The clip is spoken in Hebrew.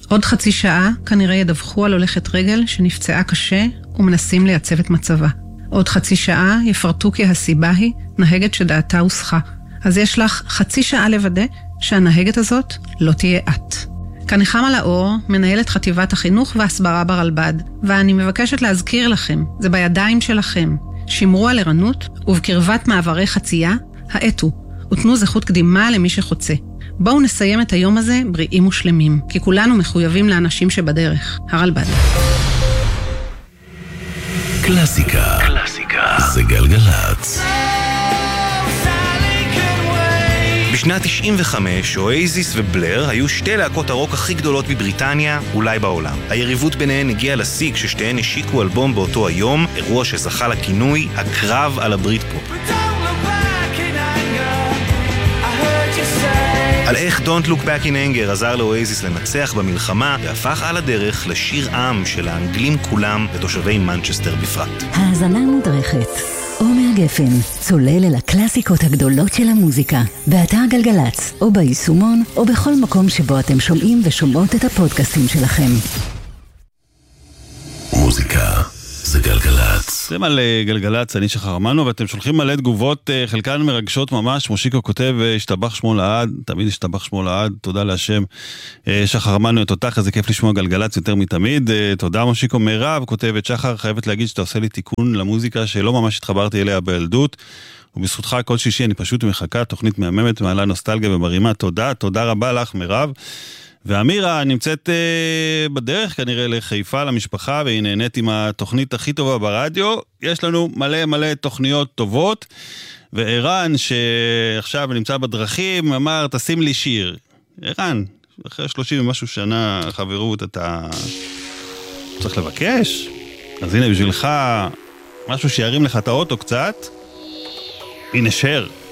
עוד חצי שעה כנראה ידווחו על הולכת רגל שנפצעה קשה ומנסים לייצב את מצבה. עוד חצי שעה יפרטו כי הסיבה היא נהגת שדעתה הוסחה. אז יש לך חצי שעה לוודא שהנהגת הזאת לא תהיה את. כאן נחמה לאור, מנהלת חטיבת החינוך והסברה ברלב"ד, ואני מבקשת להזכיר לכם, זה בידיים שלכם. שמרו על ערנות ובקרבת מעברי חצייה, האטו, ותנו זכות קדימה למי שחוצה. בואו נסיים את היום הזה בריאים ושלמים, כי כולנו מחויבים לאנשים שבדרך. הרלב"ד. קלאסיקה. זה גלגלצ. בשנת 95, אוייזיס ובלר היו שתי להקות הרוק הכי גדולות בבריטניה, אולי בעולם. היריבות ביניהן הגיעה לשיא כששתיהן השיקו אלבום באותו היום, אירוע שזכה לכינוי הקרב על הבריטפופ. על איך Don't Look Back in Anger עזר לאוייזיס לנצח במלחמה והפך על הדרך לשיר עם של האנגלים כולם ותושבי מנצ'סטר בפרט. האזנה מודרכת. עומר גפן, צולל אל הקלאסיקות הגדולות של המוזיקה, באתר גלגלצ, או ביישומון, או בכל מקום שבו אתם שומעים ושומעות את הפודקאסטים שלכם. מוזיקה זה גלגלצ. אתם על גלגלצ, אני שחר אמנו, ואתם שולחים מלא תגובות, חלקן מרגשות ממש. מושיקו כותב, השתבח שמו לעד, תמיד השתבח שמו לעד, תודה להשם. שחר אמנו את אותך, איזה כיף לשמוע גלגלצ יותר מתמיד. תודה מושיקו. מירב כותבת, שחר, חייבת להגיד שאתה עושה לי תיקון למוזיקה שלא ממש התחברתי אליה בילדות, ובזכותך כל שישי אני פשוט מחכה, תוכנית מהממת, מעלה נוסטלגיה ומרימה. תודה רבה לך מירב. ואמירה נמצאת בדרך כנראה לחיפה למשפחה, והיא נהנית עם התוכנית הכי טובה ברדיו. יש לנו מלא תוכניות טובות, וערן שעכשיו נמצא בדרכים אמר תשים לי שיר. ערן, אחרי 30 ומשהו שנה חברות אתה צריך לבקש, אז הנה בשבילך משהו שירים לך את האוטו קצת. הנה שר.